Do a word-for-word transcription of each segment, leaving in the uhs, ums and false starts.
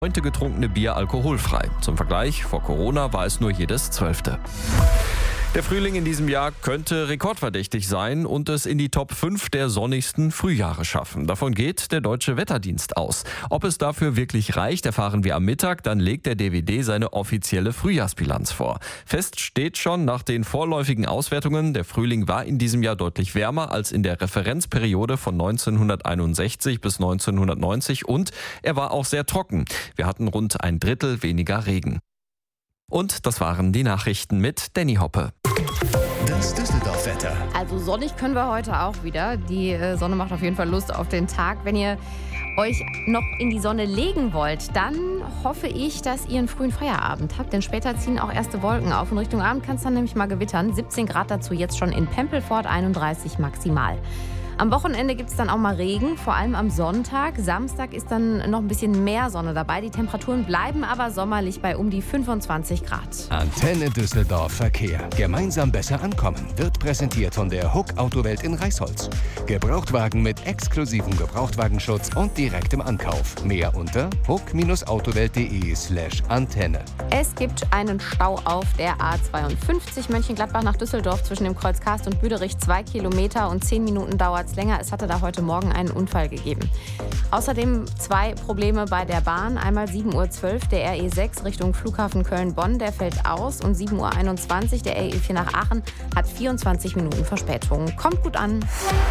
neunte getrunkene Bier alkoholfrei. Zum Vergleich, vor Corona war es nur jedes zwölfte. Der Frühling in diesem Jahr könnte rekordverdächtig sein und es in die Top fünf der sonnigsten Frühjahre schaffen. Davon geht der Deutsche Wetterdienst aus. Ob es dafür wirklich reicht, erfahren wir am Mittag. Dann legt der D W D seine offizielle Frühjahrsbilanz vor. Fest steht schon nach den vorläufigen Auswertungen, der Frühling war in diesem Jahr deutlich wärmer als in der Referenzperiode von neunzehnhunderteinundsechzig bis neunzehnhundertneunzig und er war auch sehr trocken. Wir hatten rund ein Drittel weniger Regen. Und das waren die Nachrichten mit Danny Hoppe. Das Düsseldorf-Wetter. Also sonnig können wir heute auch wieder. Die äh, Sonne macht auf jeden Fall Lust auf den Tag. Wenn ihr euch noch in die Sonne legen wollt, dann hoffe ich, dass ihr einen frühen Feierabend habt. Denn später ziehen auch erste Wolken auf. Und Richtung Abend kann es dann nämlich mal gewittern. siebzehn Grad dazu jetzt schon in Pempelfort, einunddreißig maximal. Am Wochenende gibt es dann auch mal Regen, vor allem am Sonntag. Samstag ist dann noch ein bisschen mehr Sonne dabei. Die Temperaturen bleiben aber sommerlich bei um die fünfundzwanzig Grad. Antenne Düsseldorf Verkehr. Gemeinsam besser ankommen. Wird präsentiert von der Huck Autowelt in Reisholz. Gebrauchtwagen mit exklusivem Gebrauchtwagenschutz und direktem Ankauf. Mehr unter huck-autowelt.de slash Antenne. Es gibt einen Stau auf der A zweiundfünfzig Mönchengladbach nach Düsseldorf zwischen dem Kreuz Karst und Büderich. Zwei Kilometer und zehn Minuten dauert es länger. Es hatte da heute Morgen einen Unfall gegeben. Außerdem zwei Probleme bei der Bahn. Einmal sieben Uhr zwölf der R E sechs Richtung Flughafen Köln-Bonn, der fällt aus. Und sieben Uhr einundzwanzig der R E vier nach Aachen hat vierundzwanzig Minuten Verspätung. Kommt gut an.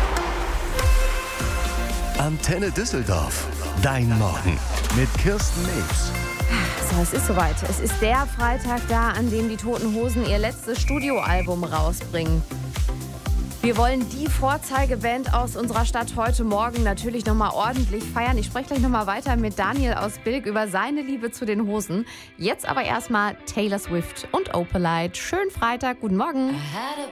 Antenne Düsseldorf. Dein Morgen mit Kirsten Mewes. So, es ist soweit. Es ist der Freitag da, an dem die Toten Hosen ihr letztes Studioalbum rausbringen. Wir wollen die Vorzeigeband aus unserer Stadt heute Morgen natürlich nochmal ordentlich feiern. Ich spreche gleich nochmal weiter mit Daniel aus Bilk über seine Liebe zu den Hosen. Jetzt aber erstmal Taylor Swift und Opalite. Schönen Freitag, guten Morgen.